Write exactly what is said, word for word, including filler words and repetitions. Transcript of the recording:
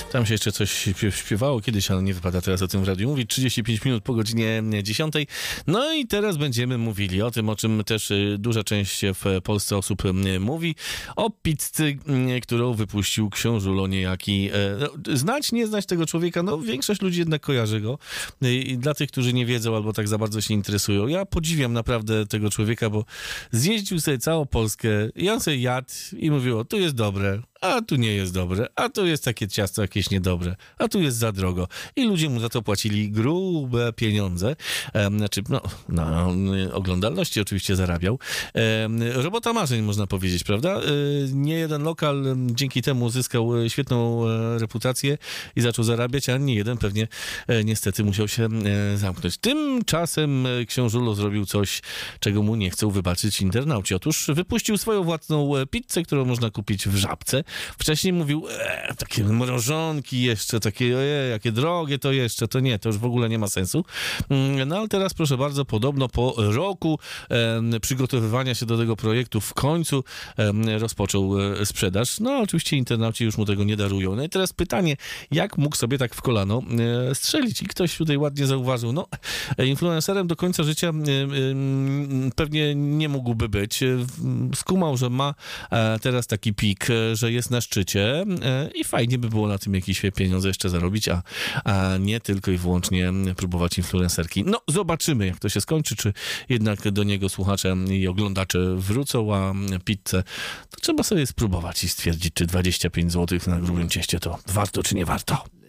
Tam się jeszcze coś śpiewało kiedyś, ale nie wypada teraz o tym w radiu mówić. trzydzieści pięć minut po godzinie dziesiątej. No i teraz będziemy mówili o tym, o czym też duża część w Polsce osób mówi. O pizzy, którą wypuścił książulo niejaki. Znać, nie znać tego człowieka, no większość ludzi jednak kojarzy go. I dla tych, którzy nie wiedzą albo tak za bardzo się interesują, ja podziwiam naprawdę tego człowieka, bo zjeździł sobie całą Polskę i on sobie jadł i mówił, o, tu jest dobre, a tu nie jest dobre, a tu jest takie ciasto jakieś niedobre, a tu jest za drogo. I ludzie mu za to płacili grube pieniądze. E, znaczy, no, na oglądalności oczywiście zarabiał. E, robota marzeń, można powiedzieć, prawda? E, nie jeden lokal dzięki temu zyskał świetną e, reputację i zaczął zarabiać, a nie jeden pewnie e, niestety musiał się e, zamknąć. Tymczasem książulo zrobił coś, czego mu nie chcą wybaczyć internauci. Otóż wypuścił swoją własną pizzę, którą można kupić w Żabce. Wcześniej mówił, e, takie mrożonki jeszcze, takie, ojej, jakie drogie to jeszcze, to nie, to już w ogóle nie ma sensu. No ale teraz, proszę bardzo, podobno po roku e, przygotowywania się do tego projektu w końcu e, rozpoczął e, sprzedaż. No oczywiście internauci już mu tego nie darują. No i teraz pytanie, jak mógł sobie tak w kolano e, strzelić? I ktoś tutaj ładnie zauważył, no influencerem do końca życia e, e, pewnie nie mógłby być. E, skumał, że ma e, teraz taki pik, e, że jest na szczycie i fajnie by było na tym jakieś pieniądze jeszcze zarobić, a, a nie tylko i wyłącznie próbować influencerki. No, zobaczymy, jak to się skończy, czy jednak do niego słuchacze i oglądacze wrócą, a pizzę to trzeba sobie spróbować i stwierdzić, czy dwadzieścia pięć złotych na grubym cieście to warto, czy nie warto.